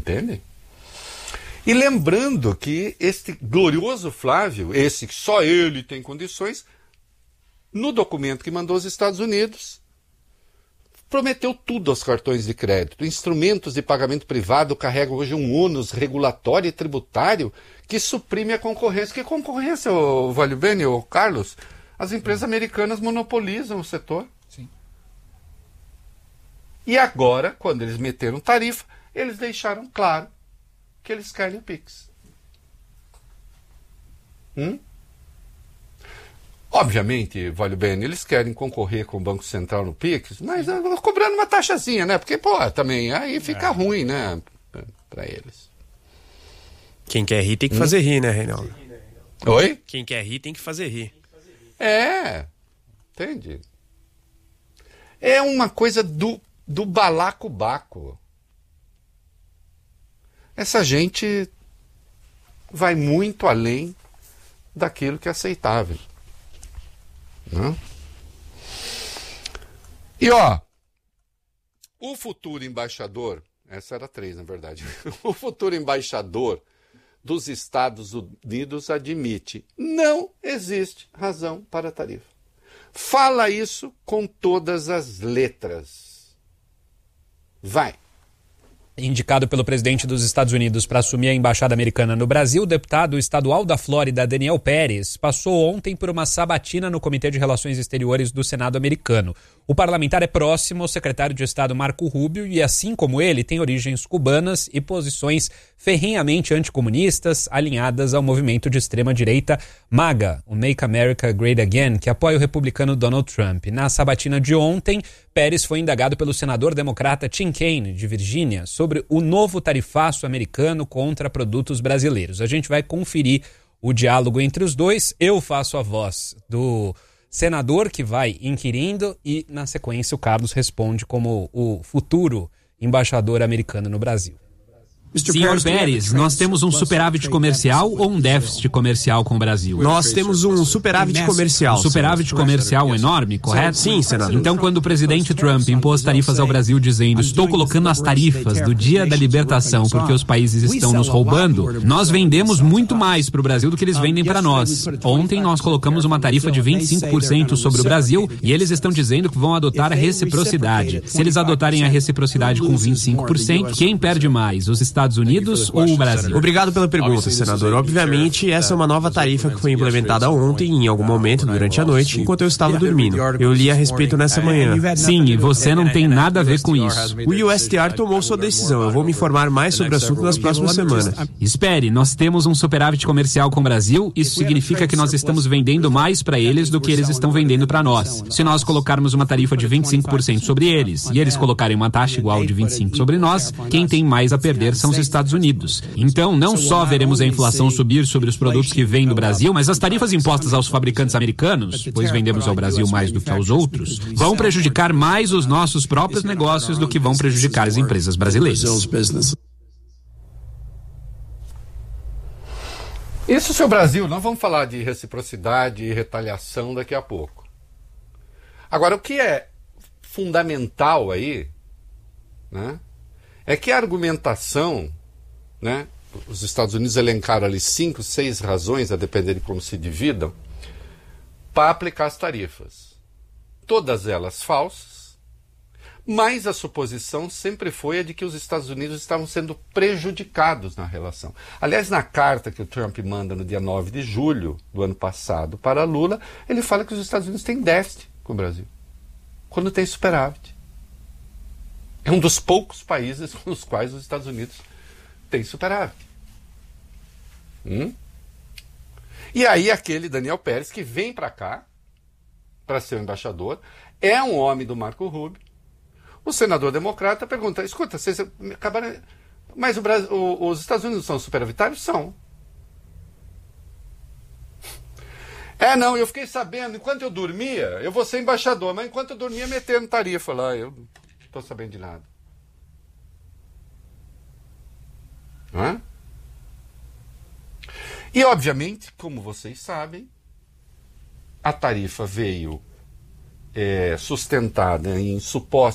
Entende? E lembrando que este glorioso Flávio, esse que só ele tem condições, no documento que mandou aos Estados Unidos, prometeu tudo aos cartões de crédito. Instrumentos de pagamento privado carregam hoje um ônus regulatório e tributário que suprime a concorrência. Que concorrência, Valio Bene, Carlos? As empresas americanas monopolizam o setor. Sim. E agora, quando eles meteram tarifa, eles deixaram claro que eles querem o Pix. Obviamente, Valio Bene, eles querem concorrer com o Banco Central no Pix, mas cobrando uma taxazinha, né? Porque, também aí fica ruim, né? Para eles. Quem quer rir tem que fazer rir, né, Reinaldo? Oi? Quem quer rir tem que fazer rir. Entende? É uma coisa do balacobaco. Essa gente vai muito além daquilo que é aceitável. Não? E o futuro embaixador, essa era 3 na verdade, o futuro embaixador dos Estados Unidos admite: não existe razão para a tarifa. Fala isso com todas as letras. Vai. Indicado pelo presidente dos Estados Unidos para assumir a embaixada americana no Brasil, o deputado estadual da Flórida, Daniel Pérez, passou ontem por uma sabatina no Comitê de Relações Exteriores do Senado americano. O parlamentar é próximo ao secretário de Estado Marco Rubio e, assim como ele, tem origens cubanas e posições ferrenhamente anticomunistas alinhadas ao movimento de extrema-direita MAGA, o Make America Great Again, que apoia o republicano Donald Trump. Na sabatina de ontem, Pérez foi indagado pelo senador democrata Tim Kaine, de Virgínia, sobre o novo tarifaço americano contra produtos brasileiros. A gente vai conferir o diálogo entre os dois. Eu faço a voz do senador que vai inquirindo e, na sequência, o Carlos responde como o futuro embaixador americano no Brasil. Senhor Pérez, nós temos um superávit comercial ou um déficit comercial com o Brasil? Nós temos um superávit comercial. Um superávit comercial enorme, correto? Sim, senador. Então, quando o presidente Trump impôs tarifas ao Brasil dizendo: estou colocando as tarifas do dia da libertação porque os países estão nos roubando, nós vendemos muito mais para o Brasil do que eles vendem para nós. Ontem nós colocamos uma tarifa de 25% sobre o Brasil e eles estão dizendo que vão adotar a reciprocidade. Se eles adotarem a reciprocidade com 25%, quem perde mais? Os Estados Unidos ou o Brasil? Obrigado pela pergunta, senador. Obviamente, essa é uma nova tarifa que foi implementada ontem, em algum momento, durante a noite, enquanto eu estava dormindo. Eu li a respeito nessa manhã. Sim, e você não tem nada a ver com isso. O USTR tomou sua decisão. Eu vou me informar mais sobre o assunto nas próximas semanas. Espere, nós temos um superávit comercial com o Brasil. Isso significa que nós estamos vendendo mais para eles do que eles estão vendendo para nós. Se nós colocarmos uma tarifa de 25% sobre eles e eles colocarem uma taxa igual de 25% sobre nós, quem tem mais a perder são os Estados Unidos. Então, não só veremos a inflação subir sobre os produtos que vêm do Brasil, mas as tarifas impostas aos fabricantes americanos, pois vendemos ao Brasil mais do que aos outros, vão prejudicar mais os nossos próprios negócios do que vão prejudicar as empresas brasileiras. Isso, seu Brasil, nós vamos falar de reciprocidade e retaliação daqui a pouco. Agora, o que é fundamental aí, né, é que a argumentação, né, os Estados Unidos elencaram ali 5, 6 razões, a depender de como se dividam, para aplicar as tarifas. Todas elas falsas, mas a suposição sempre foi a de que os Estados Unidos estavam sendo prejudicados na relação. Aliás, na carta que o Trump manda no dia 9 de julho do ano passado para Lula, ele fala que os Estados Unidos têm déficit com o Brasil, quando tem superávit. É um dos poucos países com os quais os Estados Unidos têm superávit. E aí aquele Daniel Pérez, que vem para cá para ser o embaixador, é um homem do Marco Rubio. O senador democrata pergunta: escuta, vocês acabaram... mas os Estados Unidos são superavitários? São. Não, eu fiquei sabendo, enquanto eu dormia, eu vou ser embaixador, mas enquanto eu dormia, meteram tarifa lá, eu não estou sabendo de nada. Não é? E, obviamente, como vocês sabem, a tarifa veio sustentada em supostos